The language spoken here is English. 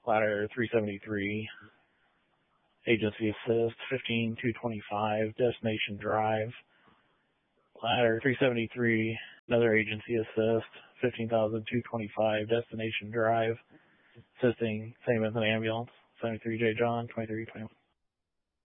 ladder 373, agency assist 15225, destination drive, ladder 373, another agency assist 15,225, destination drive, assisting same as an ambulance, 73J John 2321.